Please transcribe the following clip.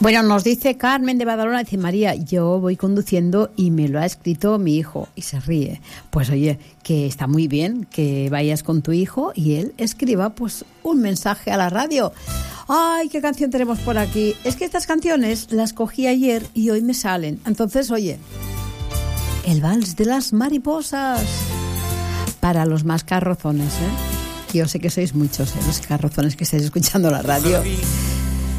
Bueno, nos dice Carmen de Badalona, dice María, yo voy conduciendo y me lo ha escrito mi hijo, y se ríe. Pues oye, que está muy bien que vayas con tu hijo y él escriba pues un mensaje a la radio. Ay, ¿qué canción tenemos por aquí? Es que estas canciones las cogí ayer y hoy me salen. Entonces, oye, el vals de las mariposas para los más carrozones, ¿eh? Yo sé que sois muchos, los carrozones que estáis escuchando la radio.